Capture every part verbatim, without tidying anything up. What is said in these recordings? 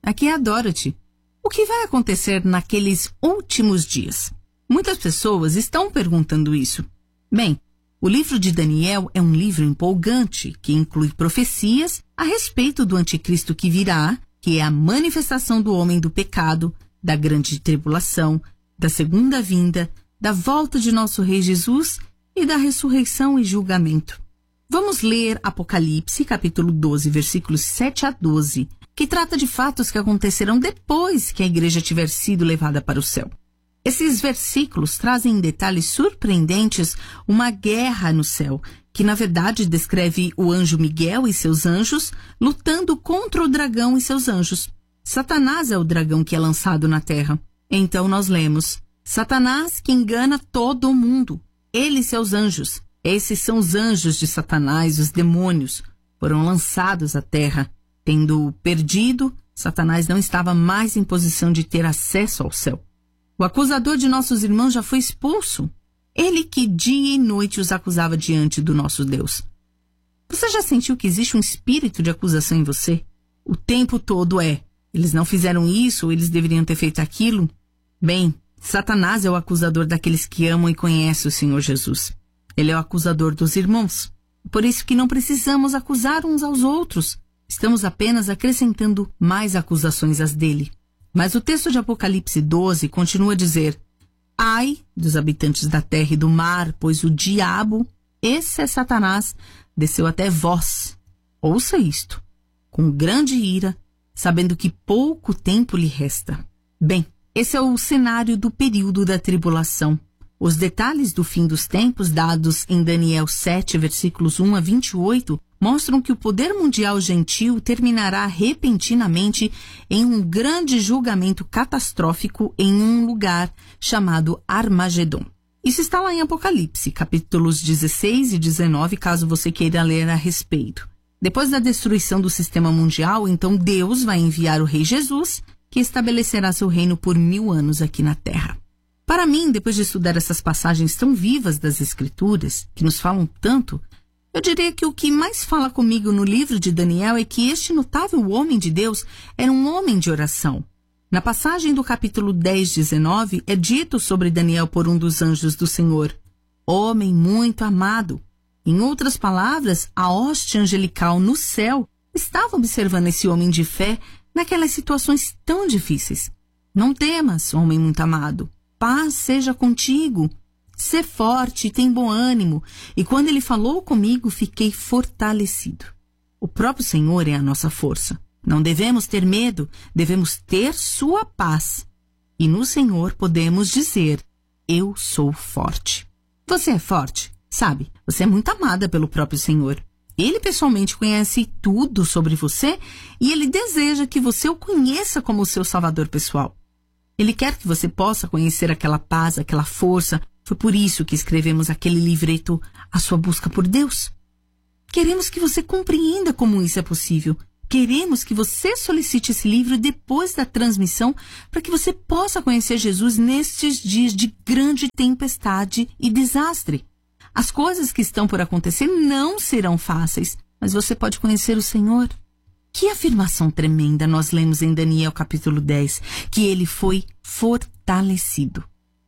aqui é a Dorothy. O que vai acontecer naqueles últimos dias? Muitas pessoas estão perguntando isso. Bem, o livro de Daniel é um livro empolgante que inclui profecias a respeito do anticristo que virá, que é a manifestação do homem do pecado, da grande tribulação, da segunda vinda, da volta de nosso Rei Jesus e da ressurreição e julgamento. Vamos ler Apocalipse, capítulo doze, versículos sete a doze, que trata de fatos que acontecerão depois que a igreja tiver sido levada para o céu. Esses versículos trazem em detalhes surpreendentes uma guerra no céu, que na verdade descreve o anjo Miguel e seus anjos lutando contra o dragão e seus anjos. Satanás é o dragão que é lançado na terra. Então nós lemos: Satanás que engana todo o mundo, ele e seus anjos. Esses são os anjos de Satanás, os demônios, foram lançados à terra. Tendo perdido, Satanás não estava mais em posição de ter acesso ao céu. O acusador de nossos irmãos já foi expulso. Ele que dia e noite os acusava diante do nosso Deus. Você já sentiu que existe um espírito de acusação em você? O tempo todo é: eles não fizeram isso, ou eles deveriam ter feito aquilo? Bem, Satanás é o acusador daqueles que amam e conhecem o Senhor Jesus. Ele é o acusador dos irmãos. Por isso que não precisamos acusar uns aos outros. Estamos apenas acrescentando mais acusações às dele. Mas o texto de Apocalipse doze continua a dizer: ai dos habitantes da terra e do mar, pois o diabo, esse é Satanás, desceu até vós. Ouça isto, com grande ira, sabendo que pouco tempo lhe resta. Bem, esse é o cenário do período da tribulação. Os detalhes do fim dos tempos, dados em Daniel sete, versículos um a vinte e oito, mostram que o poder mundial gentil terminará repentinamente em um grande julgamento catastrófico em um lugar chamado Armagedon. Isso está lá em Apocalipse, capítulos dezesseis e dezenove, caso você queira ler a respeito. Depois da destruição do sistema mundial, então Deus vai enviar o Rei Jesus, que estabelecerá seu reino por mil anos aqui na Terra. Para mim, depois de estudar essas passagens tão vivas das Escrituras, que nos falam tanto, eu diria que o que mais fala comigo no livro de Daniel é que este notável homem de Deus era um homem de oração. Na passagem do capítulo dez, dezenove, é dito sobre Daniel por um dos anjos do Senhor: homem muito amado. Em outras palavras, a hoste angelical no céu estava observando esse homem de fé naquelas situações tão difíceis. Não temas, homem muito amado. Paz seja contigo. Sê forte e tem bom ânimo. E quando ele falou comigo, fiquei fortalecido. O próprio Senhor é a nossa força. Não devemos ter medo, devemos ter sua paz. E no Senhor podemos dizer: eu sou forte. Você é forte? Sabe, você é muito amada pelo próprio Senhor. Ele pessoalmente conhece tudo sobre você e ele deseja que você o conheça como seu salvador pessoal. Ele quer que você possa conhecer aquela paz, aquela força. Foi por isso que escrevemos aquele livreto, A Sua Busca por Deus. Queremos que você compreenda como isso é possível. Queremos que você solicite esse livro depois da transmissão para que você possa conhecer Jesus nestes dias de grande tempestade e desastre. As coisas que estão por acontecer não serão fáceis, mas você pode conhecer o Senhor. Que afirmação tremenda nós lemos em Daniel capítulo dez, que ele foi fortalecido.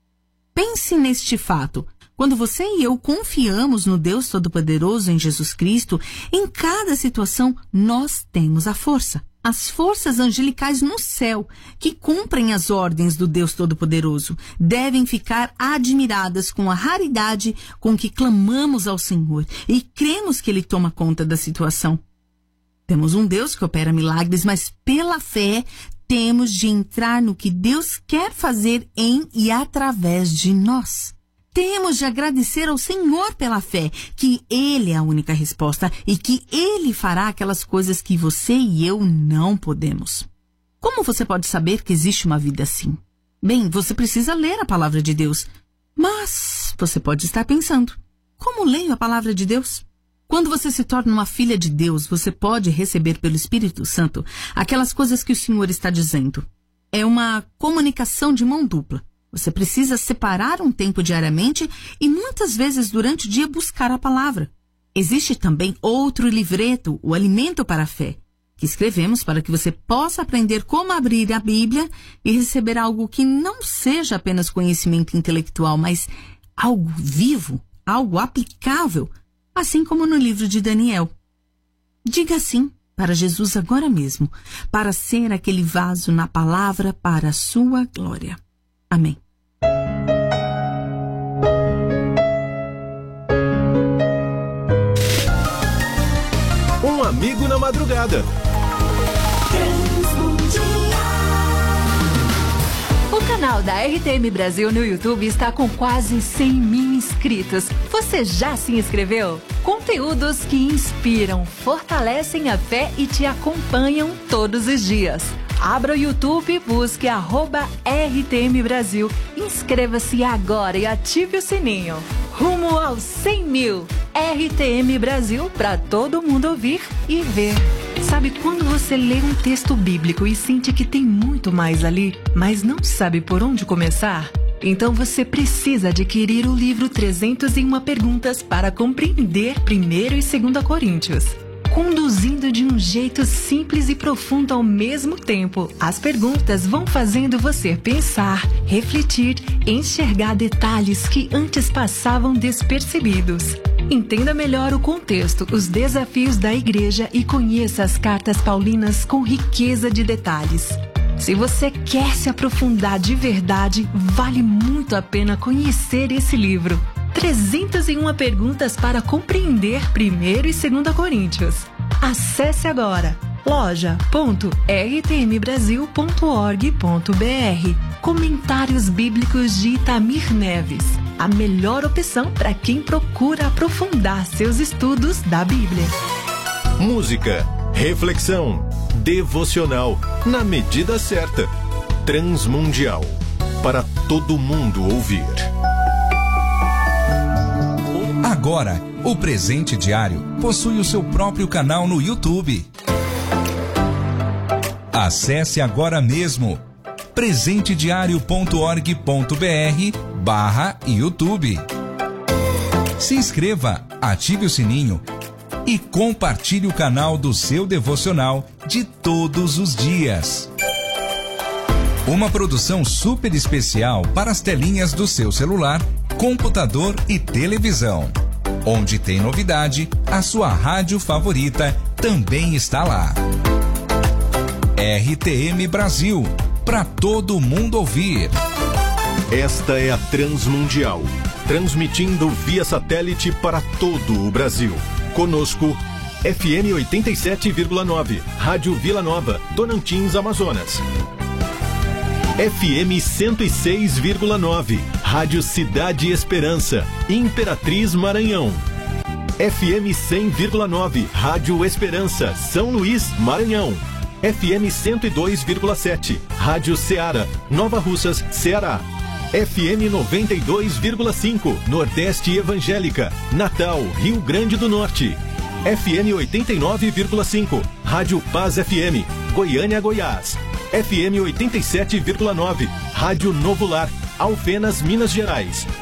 Pense neste fato. Quando você e eu confiamos no Deus Todo-Poderoso, em Jesus Cristo, em cada situação nós temos a força. As forças angelicais no céu, que cumprem as ordens do Deus Todo-Poderoso, devem ficar admiradas com a raridade com que clamamos ao Senhor e cremos que Ele toma conta da situação. Temos um Deus que opera milagres, mas pela fé temos de entrar no que Deus quer fazer em e através de nós. Temos de agradecer ao Senhor pela fé, que Ele é a única resposta e que Ele fará aquelas coisas que você e eu não podemos. Como você pode saber que existe uma vida assim? Bem, você precisa ler a palavra de Deus. Mas você pode estar pensando: como leio a palavra de Deus? Quando você se torna uma filha de Deus, você pode receber pelo Espírito Santo aquelas coisas que o Senhor está dizendo. É uma comunicação de mão dupla. Você precisa separar um tempo diariamente e muitas vezes durante o dia buscar a palavra. Existe também outro livreto, o Alimento para a Fé, que escrevemos para que você possa aprender como abrir a Bíblia e receber algo que não seja apenas conhecimento intelectual, mas algo vivo, algo aplicável, assim como no livro de Daniel. Diga sim para Jesus agora mesmo, para ser aquele vaso na palavra para a sua glória. Amém. Um amigo na madrugada. O canal da R T M Brasil no YouTube está com quase cem mil inscritos. Você já se inscreveu? Conteúdos que inspiram, fortalecem a fé e te acompanham todos os dias. Abra o YouTube e busque arroba R T M Brasil. Inscreva-se agora e ative o sininho. Rumo aos cem mil. R T M Brasil para todo mundo ouvir e ver. Sabe quando você lê um texto bíblico e sente que tem muito mais ali, mas não sabe por onde começar? Então você precisa adquirir o livro trezentas e uma Perguntas para compreender primeiro e segunda Coríntios. Conduzindo de um jeito simples e profundo ao mesmo tempo, as perguntas vão fazendo você pensar, refletir, enxergar detalhes que antes passavam despercebidos. Entenda melhor o contexto, os desafios da igreja e conheça as cartas paulinas com riqueza de detalhes. Se você quer se aprofundar de verdade, vale muito a pena conhecer esse livro. trezentas e uma Perguntas para compreender primeiro e segunda Coríntios. Acesse agora loja ponto r t m brasil ponto org ponto b r. Comentários Bíblicos de Itamir Neves. A melhor opção para quem procura aprofundar seus estudos da Bíblia. Música, reflexão, devocional, na medida certa. Transmundial, para todo mundo ouvir. Agora, o Presente Diário possui o seu próprio canal no YouTube. Acesse agora mesmo presente diário ponto org ponto b r barra YouTube. Se inscreva, ative o sininho e compartilhe o canal do seu devocional de todos os dias. Uma produção super especial para as telinhas do seu celular, computador e televisão. Onde tem novidade, a sua rádio favorita também está lá. R T M Brasil, para todo mundo ouvir. Esta é a Transmundial, transmitindo via satélite para todo o Brasil. Conosco, F M oitenta e sete vírgula nove, Rádio Vila Nova, Tocantins, Amazonas. F M cento e seis vírgula nove, Rádio Cidade Esperança, Imperatriz, Maranhão. F M cem vírgula nove, Rádio Esperança, São Luís, Maranhão. F M cento e dois vírgula sete, Rádio Ceará, Nova Russas, Ceará. F M noventa e dois vírgula cinco, Nordeste Evangélica, Natal, Rio Grande do Norte. F M oitenta e nove vírgula cinco, Rádio Paz F M, Goiânia, Goiás. F M oitenta e sete vírgula nove, Rádio Novo Lar, Alfenas, Minas Gerais.